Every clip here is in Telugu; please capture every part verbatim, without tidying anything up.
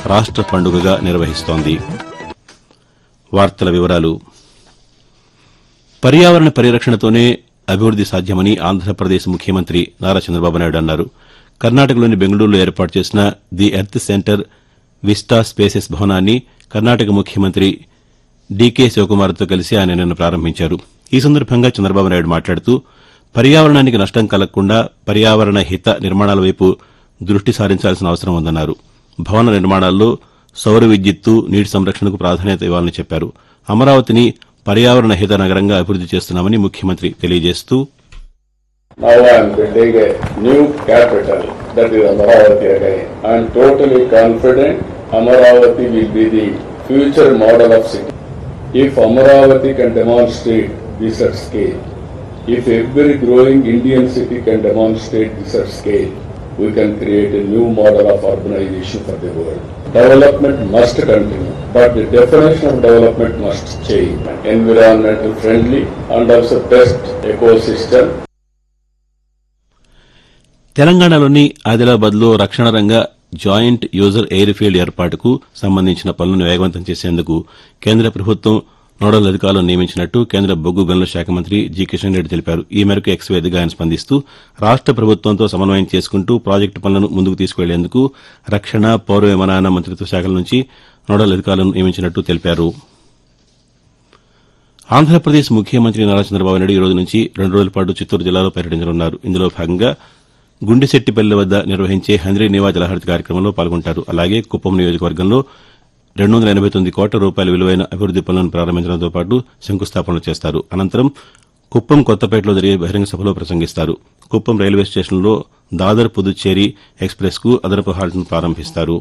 రాష్ట్ర పండుగగా నిర్వహిస్తోంది. వార్తల వివరాలు. పర్యావరణ పరిరక్షణతోనే అభివృద్ది సాధ్యమని ఆంధ్రప్రదేశ్ ముఖ్యమంత్రి నారా చంద్రబాబు నాయుడు అన్నారు. కర్ణాటకలోని బెంగళూరులో ఏర్పాటు చేసిన the earth centre vista spaces భవనాన్ని కర్ణాటక ముఖ్యమంత్రి డీకే శివకుమార్తో కలిసి ఆయన నిన్న ప్రారంభించారు. ఈ సందర్భంగా చంద్రబాబు నాయుడు మాట్లాడుతూ పర్యావరణానికి నష్టం కలగకుండా పర్యావరణ హిత నిర్మాణాల వైపు దృష్టి సారించాల్సిన అవసరం ఉందన్నారు. భవన నిర్మాణాల్లో సౌర విద్యుత్తు, నీటి సంరక్షణకు ప్రాధాన్యత ఇవ్వాలని చెప్పారు. అమరావతిని పర్యావరణ హిత నగరంగా అభివృద్ది చేస్తున్నామని ముఖ్యమంత్రి తెలియజేస్తూ Now I am building a new capital, that is Amaravati again. I am totally confident Amaravati will be the future model of city. If Amaravati can demonstrate this at scale, if every growing Indian city can demonstrate this at scale, we can create a new model of urbanization for the world. Development must continue, but the definition of development must change. Environmental friendly and also best ecosystem. తెలంగాణలోని ఆదిలాబాద్లో రక్షణ రంగ జాయింట్ యూజర్ ఎయిర్ ఫీల్డ్ ఏర్పాటుకు సంబంధించిన పనులను వేగవంతం చేసేందుకు కేంద్ర ప్రభుత్వం నోడల్ అధికారులను నియమించినట్టు కేంద్ర బొగ్గు గనుల శాఖ మంత్రి జి కిషన్ రెడ్డి తెలిపారు. ఈ మేరకు ఎక్స్ వేదికగా ఆయన స్పందిస్తూ రాష్ట ప్రభుత్వంతో సమన్వయం చేసుకుంటూ ప్రాజెక్టు పనులను ముందుకు తీసుకువెళ్లేందుకు రక్షణ, పౌర విమానయాన మంత్రిత్వ శాఖల నుంచి నోడల్ అధికారులను నియమించినట్టు తెలిపారు. ఆంధ్రప్రదేశ్ ముఖ్యమంత్రి నారా చంద్రబాబు నాయుడు ఈ రోజు నుంచి రెండు రోజుల పాటు చిత్తూరు జిల్లాలో పర్యటించనున్నారు. ఇందులో భాగంగా గుండిశెట్టిపల్లి వద్ద నిర్వహించే హంద్రీ నీవా జలహరిత కార్యక్రమంలో పాల్గొంటారు. అలాగే కుప్పం నియోజకవర్గంలో రెండు వందల ఎనబై తొమ్మిది కోట్ల రూపాయల విలువైన అభివృద్ది పనులను ప్రారంభించడంతో పాటు శంకుస్థాపనలు చేస్తారు. అనంతరం కుప్పం కొత్తపేటలో జరిగే బహిరంగ సభలో ప్రసంగిస్తారు. కుప్పం రైల్వే స్టేషన్లో దాదర్ పుదుచ్చేరి ఎక్స్ప్రెస్ కు అదనపు హాల్ట్ను ప్రారంభిస్తారు.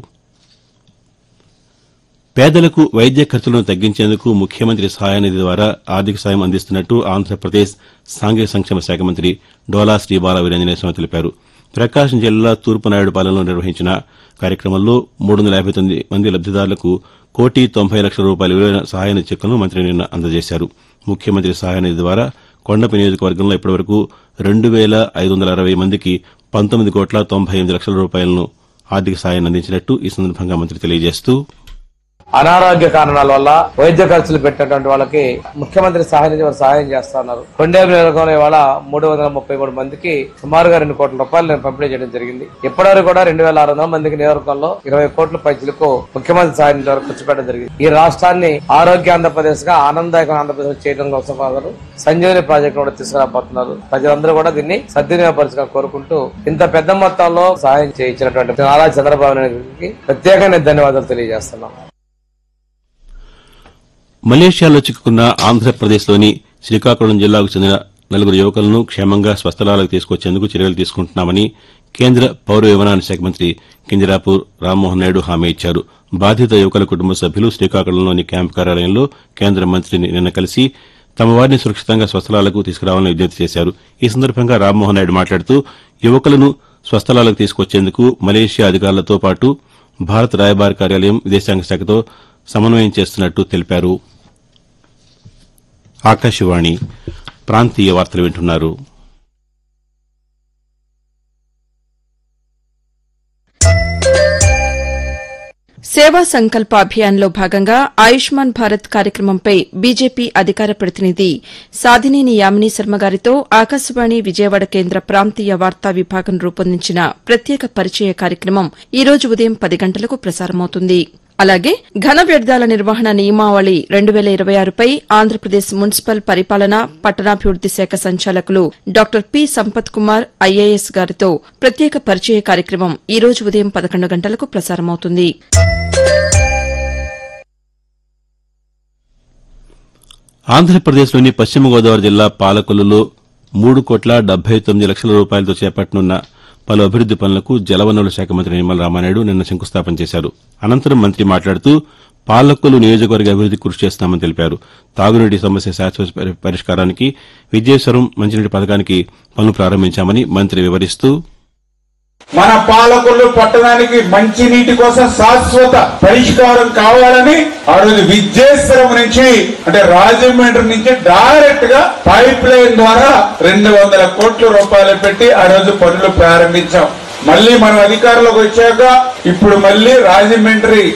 పేదలకు వైద్య ఖర్చులను తగ్గించేందుకు ముఖ్యమంత్రి సహాయనిధి ద్వారా ఆర్థిక సాయం అందిస్తున్నట్టు ఆంధ్రప్రదేశ్ సాంఘిక సంక్షేమ శాఖ మంత్రి డోలా శ్రీబాల వీరేంజనేయ స్వామి తెలిపారు. ప్రకాశం జిల్లా తూర్పు నాయుడుపాలెంలో నిర్వహించిన కార్యక్రమంలో మూడు వందల యాబై తొమ్మిది మంది లబ్దిదారులకు కోటి తొంభై లక్షల రూపాయల విలువైన సహాయనిధి చెక్కులను మంత్రి నిన్న అందజేశారు. ముఖ్యమంత్రి సహాయనిధి ద్వారా కొండపి నియోజకవర్గంలో ఇప్పటివరకు రెండు వేల ఐదు వందల అరవై మందికి పంతొమ్మిది కోట్ల తొంభై ఎనిమిది లక్షల రూపాయలను ఆర్థిక సాయాన్ని అందించినట్టు ఈ సందర్భంగా మంత్రి తెలియజేస్తూ అనారోగ్య కారణాల వల్ల వైద్య ఖర్చులు పెట్టినటువంటి వాళ్ళకి ముఖ్యమంత్రి సహాయ నిధి వారు సహాయం చేస్తున్నారు. కొండేపు నియోజకవర్గంలో ఇవాళ మూడు వందల ముప్పై మూడు మందికి సుమారుగా రెండు కోట్ల రూపాయలు నేను పంపిణీ చేయడం జరిగింది. ఇప్పటివరకు కూడా రెండు వేల ఆరు వందల మందికి నియోజకవర్గంలో ఇరవై కోట్ల పైసలకు ముఖ్యమంత్రి సహాయ నిధి వరకు ఖర్చు పెట్టడం జరిగింది. ఈ రాష్ట్రాన్ని ఆరోగ్య ఆంధ్రప్రదేశ్ గా ఆనందదాయక ఆంధ్రప్రదేశ్ చేయడం కోసం వారు సంజీవని ప్రాజెక్టు కూడా తీసుకురాబోతున్నారు. ప్రజలందరూ కూడా దీన్ని సద్వినియోగపరచుగా కోరుకుంటూ ఇంత పెద్ద మొత్తంలో సహాయం చేయించినటువంటి నారా చంద్రబాబు నాయుడుకి ప్రత్యేకంగా ధన్యవాదాలు తెలియజేస్తున్నాం. మలేషియాలో చిక్కుకున్న ఆంధ్రప్రదేశ్లోని శ్రీకాకుళం జిల్లాకు చెందిన నలుగురు యువకులను క్షేమంగా స్వస్థలాలకు తీసుకొచ్చేందుకు చర్యలు తీసుకుంటున్నామని కేంద్ర పౌర విమానయాన శాఖ మంత్రి కింజరాపు రామ్మోహన్ నాయుడు హామీ ఇచ్చారు. బాధిత యువకుల కుటుంబ సభ్యులు శ్రీకాకుళంలోని క్యాంపు కార్యాలయంలో కేంద్ర మంత్రిని నిన్న కలిసి తమ వారిని సురక్షితంగా స్వస్థలాలకు తీసుకురావాలని విజ్ఞప్తి చేశారు. ఈ సందర్భంగా రామ్మోహన్ నాయుడు మాట్లాడుతూ యువకులను స్వస్థలాలకు తీసుకొచ్చేందుకు మలేషియా అధికారులతో పాటు భారత రాయబార కార్యాలయం, విదేశాంగ శాఖతో సమన్వయం చేస్తున్నట్టు తెలిపారు. ఆకాశవాణి ప్రాంతీయ వార్తలు వింటున్నారు. సేవా సంకల్ప అభియాన్లో భాగంగా ఆయుష్మాన్ భారత్ కార్యక్రమంపై బీజేపీ అధికార ప్రతినిధి సాధినేని యామినీ శర్మ గారితో ఆకాశవాణి విజయవాడ కేంద్ర ప్రాంతీయ వార్తా విభాగం రూపొందించిన ప్రత్యేక పరిచయ కార్యక్రమం ఈ రోజు ఉదయం పది గంటలకు ప్రసారమవుతుంది. అలాగే ఘన వ్యర్థాల నిర్వహణ నియమావళి రెండు వేల ఇరవై ఆరుపై ఆంధ్రప్రదేశ్ మున్సిపల్ పరిపాలన పట్టణాభివృద్ది శాఖ సంచాలకులు doctor P Sampath Kumar IAS గారితో ప్రత్యేక పరిచయ కార్యక్రమం ఈ రోజు ఉదయం పదకొండు గంటలకు ప్రసారమవుతుంది. ఆంధ్రప్రదేశ్లోని పశ్చిమ గోదావరి జిల్లా పాలకొల్లులో మూడు కోట్ల డెబ్బై తొమ్మిది లక్షల రూపాయలతో చేపట్టనున్న పలు అభివృద్ది పనులకు జలవనరుల శాఖ మంత్రి నిమ్మల రామానాయుడు నిన్న శంకుస్థాపన చేశారు. అనంతరం మంత్రి మాట్లాడుతూ పాలకొల్లు నియోజకవర్గ అభివృద్దికి కృషి చేస్తామని తెలిపారు. తాగునీటి సమస్య శాశ్వత పరిష్కారానికి విద్యేశ్వరం మంచినీటి పథకానికి పనులు ప్రారంభించామని మంత్రి వివరిస్తూ మన పాలకొల్లు పట్టణానికి మంచి నీటి కోసం శాశ్వత పరిష్కారం కావాలని ఆ రోజు విద్యేశ్వరం నుంచి అంటే రాజమండ్రి నుంచి డైరెక్ట్ గా పైప్ లైన్ ద్వారా రెండు వందల కోట్ల రూపాయలు పెట్టి ఆ రోజు పనులు ప్రారంభించాం. మళ్లీ మనం అధికారంలోకి వచ్చాక ఇప్పుడు మళ్లీ రాజమండ్రి